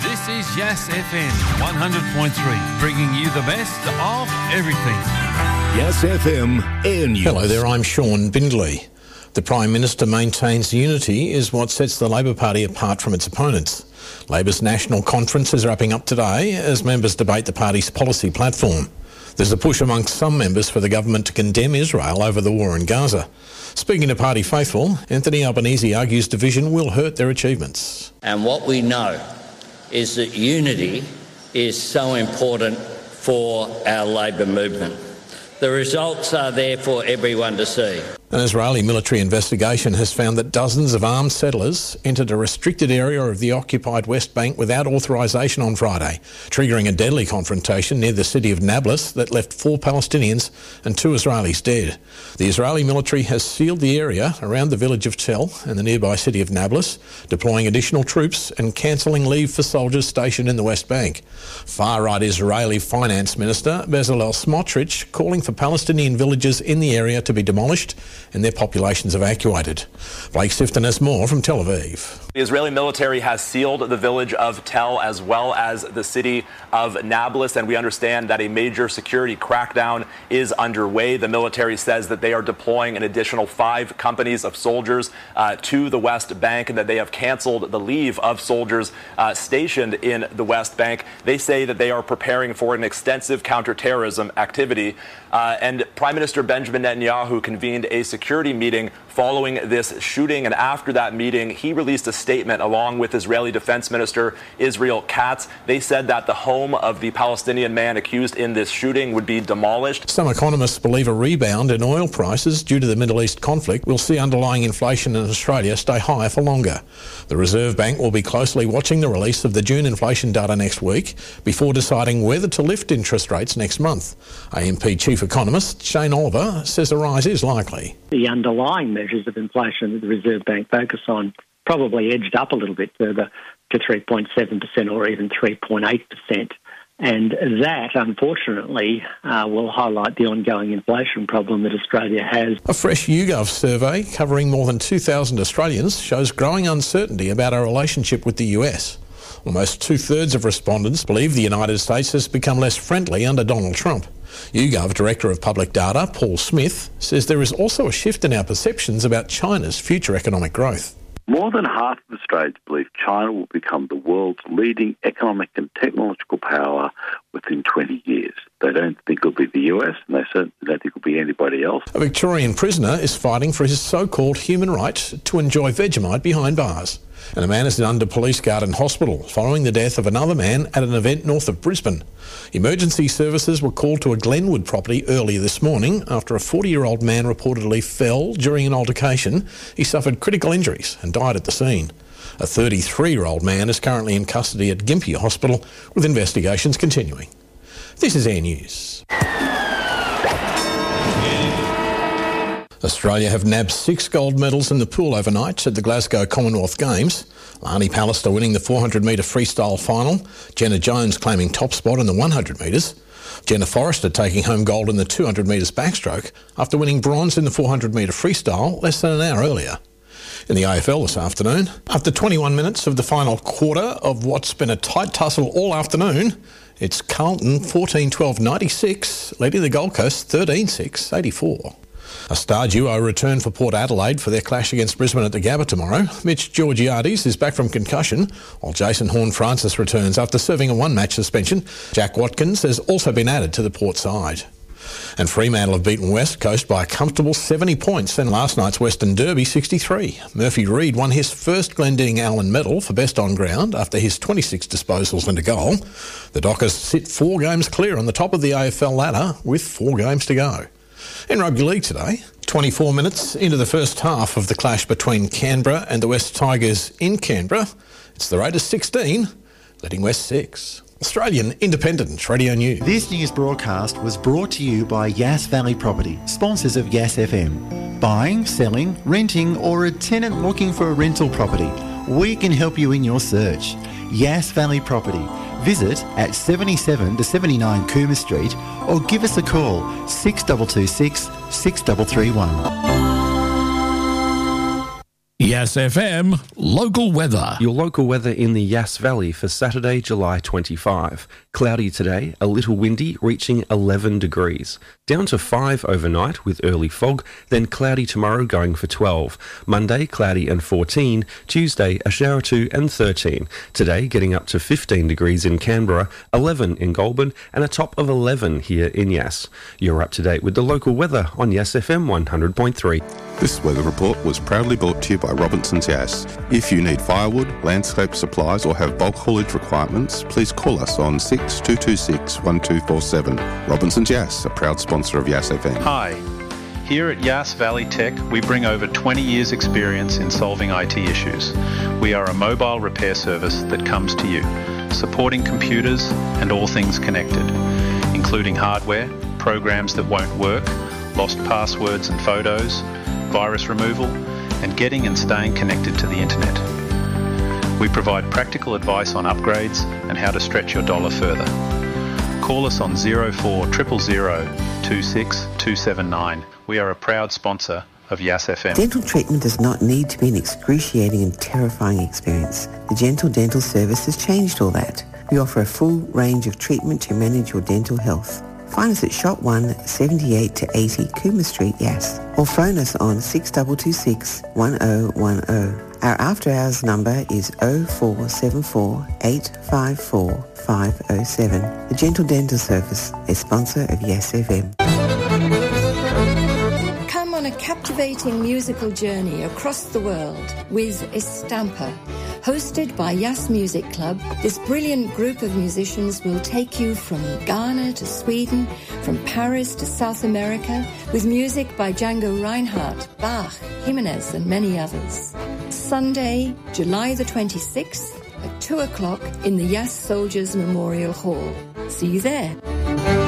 This is Yas FM 100.3, bringing you the best of everything. Yas FM Air News. Hello there, I'm Sean Bindley. The Prime Minister maintains unity is what sets the Labor Party apart from its opponents. Labor's national conference is wrapping up today as members debate the party's policy platform. There's a push amongst some members for the government to condemn Israel over the war in Gaza. Speaking to party faithful, Anthony Albanese argues division will hurt their achievements. And what we know is that unity is so important for our Labor movement. The results are there for everyone to see. An Israeli military investigation has found that dozens of armed settlers entered a restricted area of the occupied West Bank without authorisation on Friday, triggering a deadly confrontation near the city of Nablus that left 4 Palestinians and 2 Israelis dead. The Israeli military has sealed the area around the village of Tel and the nearby city of Nablus, deploying additional troops and cancelling leave for soldiers stationed in the West Bank. Far-right Israeli Finance Minister Bezalel Smotrich calling for Palestinian villages in the area to be demolished and their populations evacuated. Blake Sifton has more from Tel Aviv. The Israeli military has sealed the village of Tel as well as the city of Nablus, and we understand that a major security crackdown is underway. The military says that they are deploying an additional 5 companies of soldiers to the West Bank and that they have canceled the leave of soldiers stationed in the West Bank. They say that they are preparing for an extensive counterterrorism activity. And Prime Minister Benjamin Netanyahu convened a security meeting following this shooting, and after that meeting, he released a statement along with Israeli Defense Minister Israel Katz. They said that the home of the Palestinian man accused in this shooting would be demolished. Some economists believe a rebound in oil prices due to the Middle East conflict will see underlying inflation in Australia stay high for longer. The Reserve Bank will be closely watching the release of the June inflation data next week before deciding whether to lift interest rates next month. AMP Chief Economist Shane Oliver says a rise is likely. The underlying measures of inflation that the Reserve Bank focus on probably edged up a little bit further to 3.7% or even 3.8%. And that, unfortunately, will highlight the ongoing inflation problem that Australia has. A fresh YouGov survey covering more than 2,000 Australians shows growing uncertainty about our relationship with the US. Almost 2/3 of respondents believe the United States has become less friendly under Donald Trump. YouGov Director of Public Data, Paul Smith, says there is also a shift in our perceptions about China's future economic growth. More than half of Australians believe China will become the world's leading economic and technological power within 20 years. They don't think it'll be the US, and they certainly don't think it'll be anybody else. A Victorian prisoner is fighting for his so-called human right to enjoy Vegemite behind bars. And a man is under police guard in hospital following the death of another man at an event north of Brisbane. Emergency services were called to a Glenwood property earlier this morning after a 40-year-old man reportedly fell during an altercation. He suffered critical injuries and died at the scene. A 33-year-old man is currently in custody at Gympie Hospital with investigations continuing. This is Air News. Australia have nabbed 6 gold medals in the pool overnight at the Glasgow Commonwealth Games. Lani Pallister winning the 400-metre freestyle final, Jenna Jones claiming top spot in the 100 metres, Jenna Forrester taking home gold in the 200 metres backstroke after winning bronze in the 400-metre freestyle less than an hour earlier. In the AFL this afternoon, after 21 minutes of the final quarter of what's been a tight tussle all afternoon, it's Carlton 14-12-96, leading the Gold Coast 13-6-84. A star duo return for Port Adelaide for their clash against Brisbane at the Gabba tomorrow. Mitch Georgiades is back from concussion, while Jason Horne-Francis returns after serving a 1-match suspension. Jack Watkins has also been added to the Port side. And Fremantle have beaten West Coast by a comfortable 70 points in last night's Western Derby 63. Murphy Reid won his first Glendinning Allen medal for best on ground after his 26 disposals and a goal. The Dockers sit 4 games clear on the top of the AFL ladder with 4 games to go. In Rugby League today, 24 minutes into the first half of the clash between Canberra and the West Tigers in Canberra, it's the Raiders 16, leading West 6. Australian Independent Radio News. This news broadcast was brought to you by Yass Valley Property, sponsors of Yass FM. Buying, selling, renting, or a tenant looking for a rental property, we can help you in your search. Yass Valley Property. Visit at 77 to 79 Cooma Street or give us a call 6226 6331. Yas FM local weather. Your local weather in the Yass Valley for Saturday, July 25. Cloudy today, a little windy, reaching 11 degrees. Down to 5 overnight with early fog, then cloudy tomorrow going for 12. Monday, cloudy and 14. Tuesday, a shower or two and 13. Today, getting up to 15 degrees in Canberra, 11 in Goulburn, and a top of 11 here in Yass. You're up to date with the local weather on Yass FM 100.3. This weather report was proudly brought to you by Robinson's Yass. If you need firewood, landscape supplies or have bulk haulage requirements, please call us on 6226 1247. Robinson's Yass, a proud sponsor of Yass FM. Hi. Here at Yass Valley Tech, we bring over 20 years' experience in solving IT issues. We are a mobile repair service that comes to you, supporting computers and all things connected, including hardware, programs that won't work, lost passwords and photos, virus removal, and getting and staying connected to the internet. We provide practical advice on upgrades and how to stretch your dollar further. Call us on 0400 26 279. We are a proud sponsor of Yass FM. Dental treatment does not need to be an excruciating and terrifying experience. The Gentle Dental Service has changed all that. We offer a full range of treatment to manage your dental health. Find us at Shop 1, 78 to 80 Cooma Street, Yass, or phone us on 6226 1010. Our after-hours number is 0474 854 507. The Gentle Dental Service, a sponsor of Yass FM. Come on a captivating musical journey across the world with Estampa. Hosted by Yass Music Club, this brilliant group of musicians will take you from Ghana to Sweden, from Paris to South America, with music by Django Reinhardt, Bach, Jimenez and many others. Sunday, July the 26th at 2 o'clock in the Yass Soldiers Memorial Hall. See you there.